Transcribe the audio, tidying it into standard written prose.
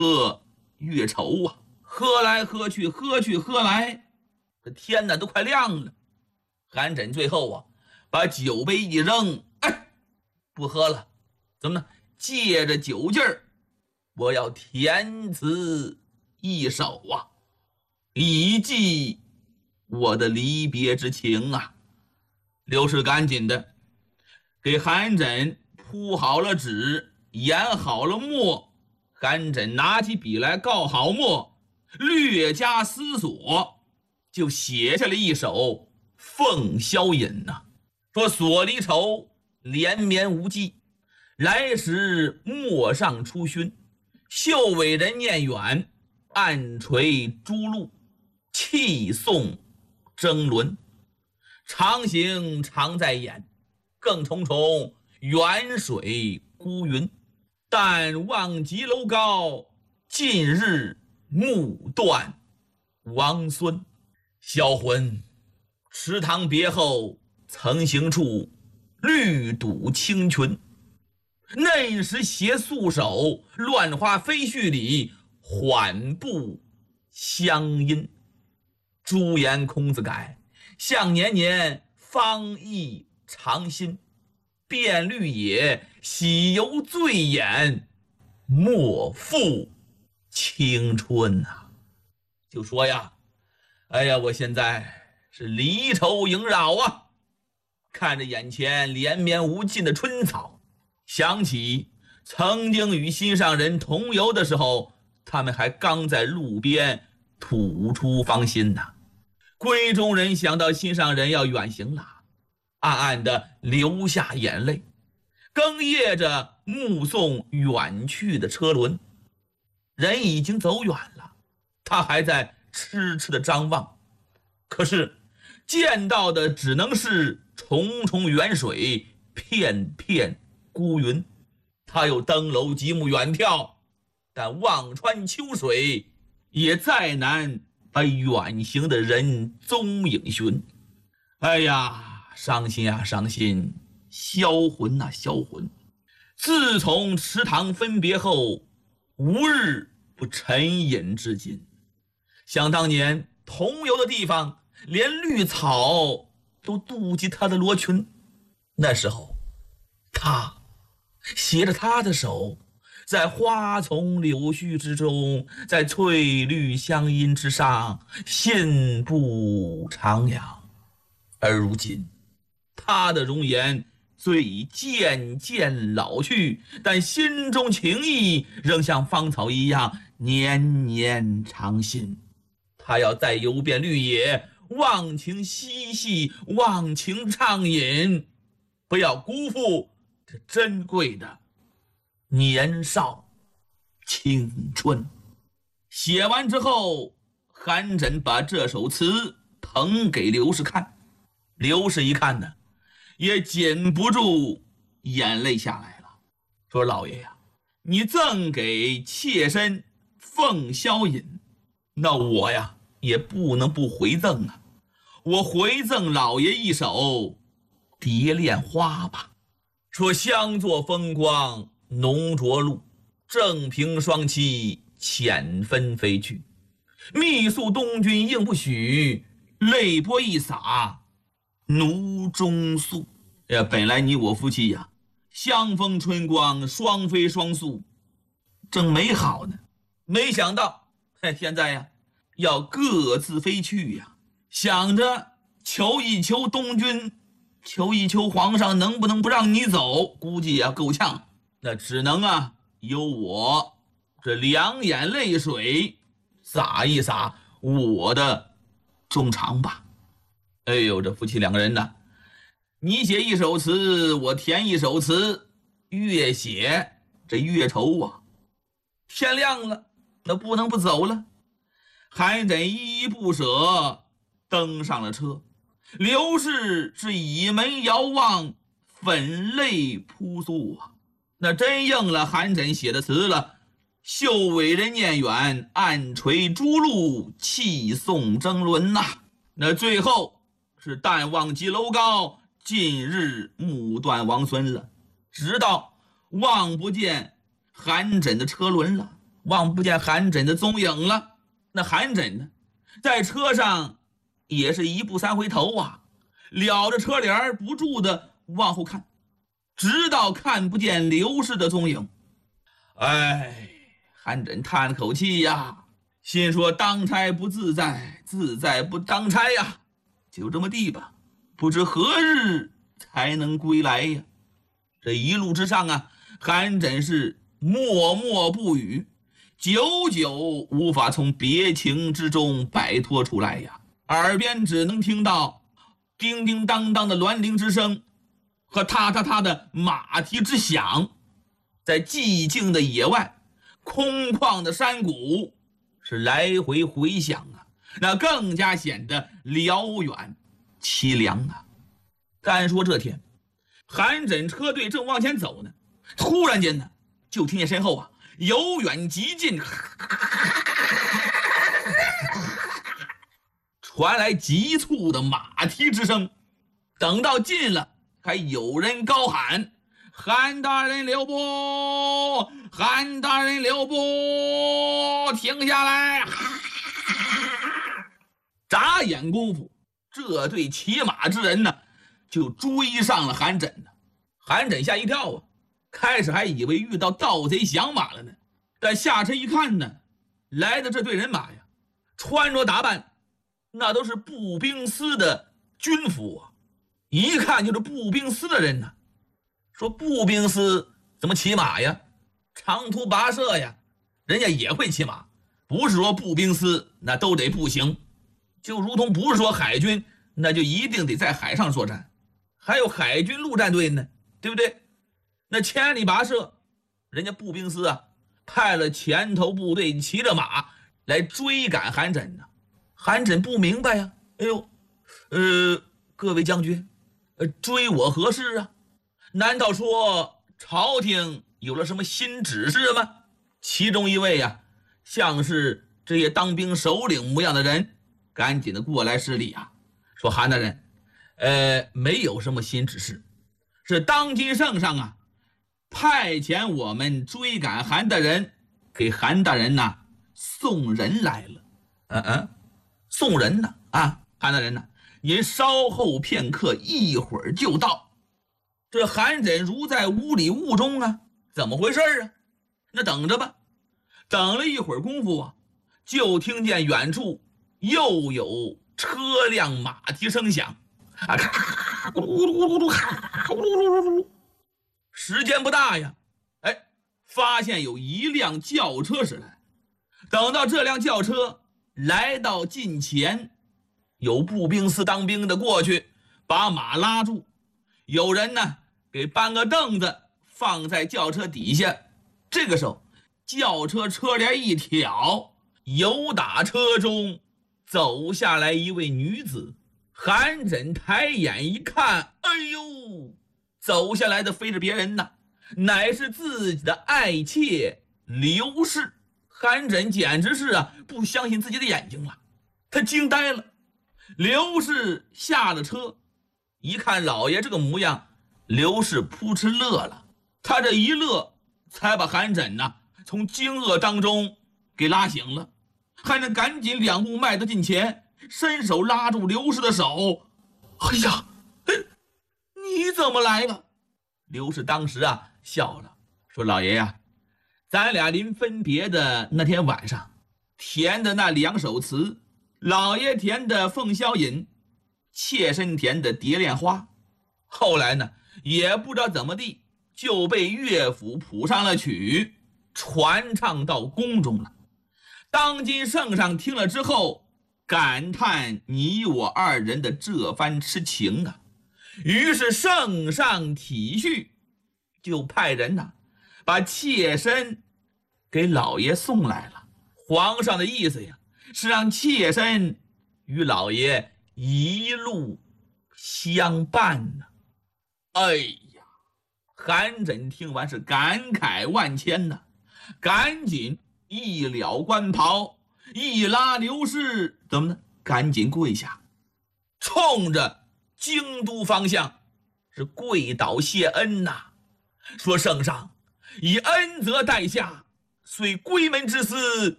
越愁啊，喝来喝去，喝去喝来，这天哪都快亮了。韩缜最后啊，把酒杯一扔，哎，不喝了，怎么呢？借着酒劲儿，我要填词一首啊，以寄我的离别之情啊。刘氏赶紧的给韩缜铺好了纸，研好了墨。韩缜拿起笔来告好墨，略加思索，就写下了一首《凤箫引》呐。说所离愁，连绵无际，来时陌上初熏。绣尾人念远，暗垂朱露，泣送征伦。长行常在眼，更重重远水孤云。但望极楼高，近日暮断王孙。销魂池塘别后曾行处，绿睹青裙。那时携素手，乱花飞絮里，缓步相因。朱颜空自改，向年年方忆长新。变绿野，喜犹醉眼，莫负青春啊。就说呀，哎呀，我现在是离愁萦绕啊，看着眼前连绵无尽的春草，想起曾经与心上人同游的时候，他们还刚在路边吐出芳心呢。闺中人想到心上人要远行了，暗暗地流下眼泪，哽咽着目送远去的车轮。人已经走远了，他还在痴痴地张望，可是见到的只能是重重远水，片片孤云。他又登楼极目远眺，但望穿秋水，也再难把远行的人踪影寻。哎呀，伤心啊伤心，销魂啊销魂。自从池塘分别后，无日不沉吟至今。想当年同游的地方，连绿草都妒忌他的罗裙。那时候他携着他的手，在花丛柳絮之中，在翠绿香荫之上信步徜徉。而如今他的容颜虽已渐渐老去，但心中情意仍像芳草一样年年常新。他要再游遍绿野，忘情嬉戏，忘情畅饮，不要辜负这珍贵的年少青春。写完之后，韩缜把这首词捧给刘氏看。刘氏一看呢，也禁不住眼泪下来了，说老爷呀，你赠给妾身凤箫引，那我呀也不能不回赠啊。我回赠老爷一首蝶恋花吧。说相作风光浓着露，正凭双栖遣纷飞去。密诉东君应不许，泪波一洒奴中宿。本来你我夫妻呀，相逢春光，双飞双宿，正美好呢。没想到现在呀要各自飞去呀。想着求一求东君，求一求皇上能不能不让你走，估计呀够呛。那只能啊由我这两眼泪水洒一洒我的衷肠吧。哎呦，这夫妻两个人呢，你写一首词，我填一首词，越写这越愁啊。天亮了，那不能不走了。韩缜依依不舍登上了车。刘氏是倚门遥望，粉泪扑簌啊。那真应了韩缜写的词了，绣尾人念远，暗垂朱露，泣送征伦呐。那最后是但望极楼高，近日暮断王孙了。直到望不见韩缜的车轮了， 望不见韩缜的踪影了。那韩缜呢，在车上也是一步三回头啊，撩着车帘不住的往后看，直到看不见刘氏的踪影。哎，韩缜叹口气呀，心说当差不自在，自在不当差呀，就这么地吧，不知何日才能归来呀。这一路之上啊，韩缜是默默不语，久久无法从别情之中摆脱出来呀，耳边只能听到叮叮当当的銮铃之声和踏踏踏的马蹄之响，在寂静的野外，空旷的山谷是来回回响啊，那更加显得辽远凄凉啊。单说这天，韩缜车队正往前走呢，突然间呢，就听见身后啊，由远及近传来急促的马蹄之声。等到近了，还有人高喊：“韩大人留步！韩大人留步！停下来！”眨眼功夫，这对骑马之人呢，就追上了韩缜呢。韩缜吓一跳啊，开始还以为遇到盗贼响马了呢，但下车一看呢，来的这队人马呀，穿着打扮那都是步兵司的军服啊，一看就是步兵司的人呢。说步兵司怎么骑马呀？长途跋涉呀，人家也会骑马，不是说步兵司那都得步行，就如同不是说海军那就一定得在海上作战，还有海军陆战队呢，对不对？那千里跋涉，人家步兵司啊派了前头部队骑着马来追赶韩缜呢。韩缜不明白呀，哎呦，各位将军，追我何事啊？难道说朝廷有了什么新指示吗？其中一位呀，像是这些当兵首领模样的人，赶紧的过来施礼啊，说韩大人，没有什么新指示，是当今圣上啊，派遣我们追赶韩大人，给韩大人呐送人来了。送人呢啊，韩大人呢，您稍后片刻，一会儿就到。这韩缜如在雾里雾中啊，怎么回事啊？那等着吧。等了一会儿功夫啊，就听见远处又有车辆马蹄声响啊，咔咕噜咕噜咕噜咔咕噜咕噜咕噜。时间不大呀，发现有一辆轿车驶来。等到这辆轿车来到近前，有步兵司当兵的过去把马拉住，有人呢给搬个凳子放在轿车底下。这个时候轿车车帘一挑，由打车中走下来一位女子。韩缜抬眼一看，哎呦，走下来的非是别人呐，乃是自己的爱妾刘氏。韩缜简直是不相信自己的眼睛了，他惊呆了。刘氏下了车，一看老爷这个模样，刘氏扑哧乐了。他这一乐，才把韩缜从惊愕当中给拉醒了。韩缜赶紧两步迈到近前，伸手拉住刘氏的手。哎呀，你怎么来了？刘氏当时笑了，说老爷呀，咱俩临分别的那天晚上填的那2首词，老爷填的《凤箫引》，妾身填的《蝶恋花》，后来呢也不知道怎么地就被乐府谱上了曲，传唱到宫中了。当今圣上听了之后，感叹你我2人的这番痴情啊，于是圣上体恤，就派人把妾身给老爷送来了。皇上的意思呀，是让妾身与老爷一路相伴呢。哎呀，韩缜听完是感慨万千呐，赶紧一了官袍，一拉刘氏，怎么呢？赶紧跪下，冲着京都方向是跪倒谢恩呐，说圣上以恩泽待下， 遂归门之思，